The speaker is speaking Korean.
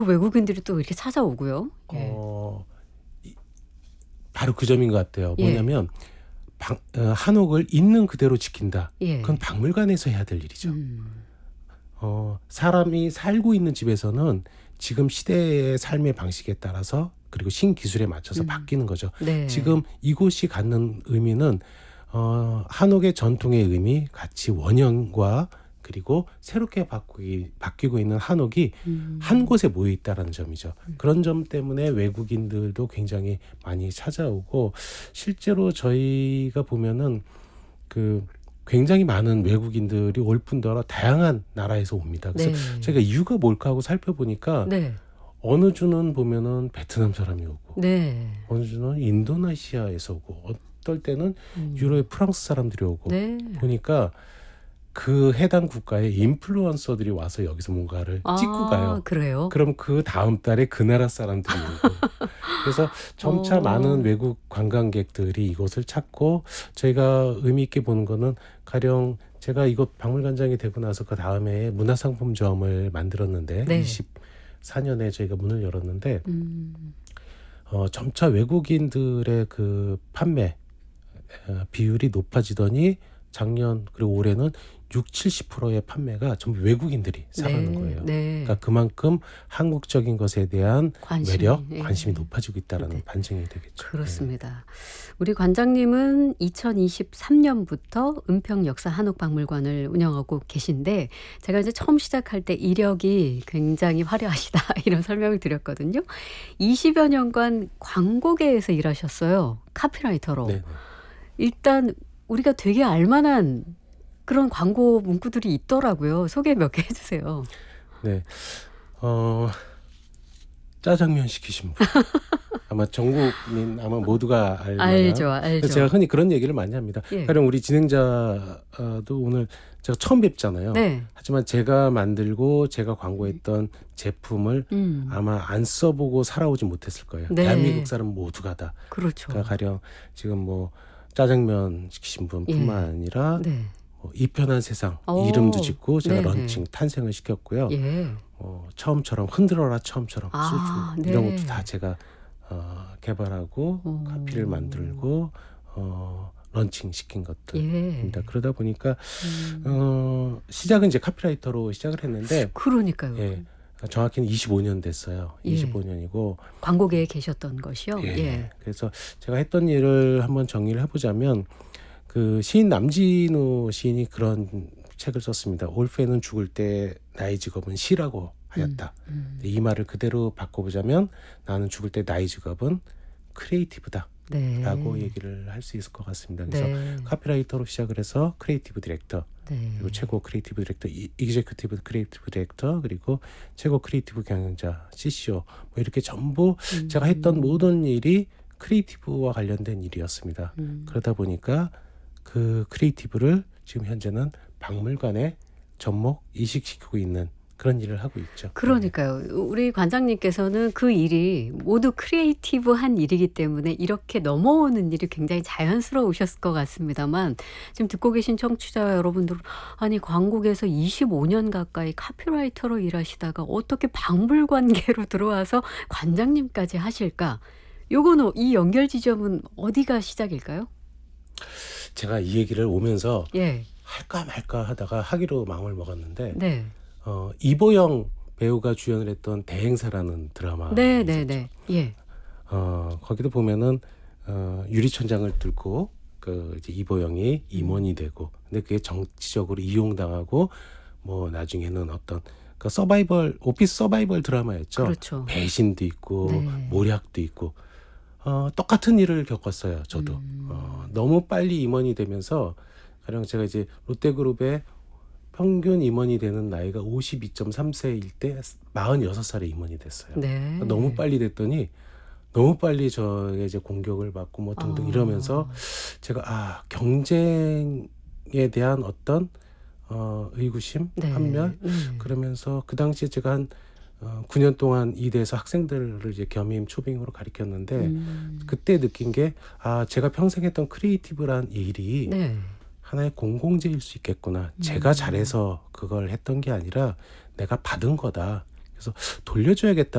외국인들이 또 이렇게 찾아오고요. 예. 어 이 바로 그 점인 것 같아요. 예. 뭐냐면 한옥을 있는 그대로 지킨다. 예. 그건 박물관에서 해야 될 일이죠. 음. 사람이 살고 있는 집에서는 지금 시대의 삶의 방식에 따라서 그리고 신기술에 맞춰서 바뀌는 거죠. 네. 지금 이곳이 갖는 의미는 한옥의 전통의 의미, 가치, 원형과 그리고 새롭게 바뀌고 있는 한옥이 한 곳에 모여 있다라는 점이죠. 그런 점 때문에 외국인들도 굉장히 많이 찾아오고, 실제로 저희가 보면은 굉장히 많은 외국인들이 올 뿐더러 다양한 나라에서 옵니다. 그래서 네. 제가 이유가 뭘까 하고 살펴보니까 네. 어느 주는 보면은 베트남 사람이 오고, 네. 어느 주는 인도네시아에서 오고, 어떨 때는 유럽의 프랑스 사람들이 오고, 네. 보니까 그 해당 국가의 인플루언서들이 와서 여기서 뭔가를 찍고 가요. 그래요? 그럼 그 다음 달에 그 나라 사람들이 오고. 그래서 점차 많은 외국 관광객들이 이곳을 찾고, 저희가 의미 있게 보는 거는 가령 제가 이곳 박물관장이 되고 나서 그 다음에 문화상품점을 만들었는데, 네. 24년에 저희가 문을 열었는데 점차 외국인들의 그 판매 비율이 높아지더니 작년 그리고 올해는 60-70%의 판매가 전부 외국인들이 사가는 거예요. 네. 그러니까 그만큼 한국적인 것에 대한 매력, 예. 관심이 높아지고 있다는 네. 반증이 되겠죠. 그렇습니다. 우리 관장님은 2023년부터 은평역사 한옥박물관을 운영하고 계신데, 제가 이제 처음 시작할 때 이력이 굉장히 화려하시다 이런 설명을 드렸거든요. 20여 년간 광고계에서 일하셨어요. 카피라이터로. 네. 일단 우리가 되게 알만한 그런 광고 문구들이 있더라고요. 소개 몇 개 해주세요. 네. 짜장면 시키신 분. 아마 전국민 아마 모두가 알 만한. 알죠. 제가 흔히 그런 얘기를 많이 합니다. 예. 가령 우리 진행자도 오늘 제가 처음 뵙잖아요. 네. 하지만 제가 만들고 제가 광고했던 제품을 아마 안 써보고 살아오지 못했을 거예요. 네. 대한민국 사람 모두가 다. 그렇죠. 그러니까 가령 지금 뭐 짜장면 시키신 분뿐만 아니라 네. 이편한 세상 이름도 짓고 제가 네네. 런칭 탄생을 시켰고요. 예. 처음처럼 흔들어라 처음처럼 소주 이런 네. 것도 다 제가 개발하고 카피를 만들고 런칭 시킨 것들입니다. 그러다 보니까 시작은 이제 카피라이터로 시작을 했는데, 그러니까요. 예, 정확히는 25년 됐어요. 예. 25년이고 광고계에 계셨던 것이요. 예. 그래서 제가 했던 일을 한번 정리를 해보자면, 그 시인 남진우 시인이 그런 책을 썼습니다. 올페는 죽을 때 나의 직업은 시라고 하였다. 이 말을 그대로 바꿔보자면, 나는 죽을 때 나의 직업은 크리에이티브다. 네. 라고 얘기를 할 수 있을 것 같습니다. 그래서 네. 카피라이터로 시작을 해서 크리에이티브 디렉터, 네. 그리고 최고 크리에이티브 디렉터, 이그제큐티브 크리에이티브 디렉터, 그리고 최고 크리에이티브 경영자, CCO, 뭐 이렇게 전부 제가 했던 모든 일이 크리에이티브와 관련된 일이었습니다. 그러다 보니까 그 크리에이티브를 지금 현재는 박물관에 접목 이식시키고 있는 그런 일을 하고 있죠. 그러니까요. 우리 관장님께서는 그 일이 모두 크리에이티브한 일이기 때문에 이렇게 넘어오는 일이 굉장히 자연스러우셨을 것 같습니다만, 지금 듣고 계신 청취자 여러분들, 아니 광고계에서 25년 가까이 카피라이터로 일하시다가 어떻게 박물관계로 들어와서 관장님까지 하실까? 요거는 이 연결 지점은 어디가 시작일까요? 제가 이 얘기를 오면서 예. 할까 말까 하다가 하기로 마음을 먹었는데, 네. 이보영 배우가 주연을 했던 대행사라는 드라마. 네. 예. 거기도 보면은 유리천장을 뚫고 이제 이보영이 임원이 되고, 근데 그게 정치적으로 이용당하고, 뭐 나중에는 어떤 오피스 서바이벌 드라마였죠. 그렇죠. 배신도 있고 네. 모략도 있고, 똑같은 일을 겪었어요. 저도 너무 빨리 임원이 되면서, 가령 제가 이제 롯데그룹의 평균 임원이 되는 나이가 52.3세일 때 46살에 임원이 됐어요. 네. 그러니까 너무 빨리 됐더니 너무 빨리 저에게 이제 공격을 받고 뭐 등등 이러면서, 제가 경쟁에 대한 어떤 의구심, 네. 한멸, 그러면서 그 당시에 제가 한 9년 동안 이대에서 학생들을 이제 겸임 초빙으로 가르쳤는데, 그때 느낀 게 제가 평생 했던 크리에이티브란 일이 네. 하나의 공공재일 수 있겠구나. 제가 잘해서 그걸 했던 게 아니라 내가 받은 거다. 그래서 돌려줘야겠다.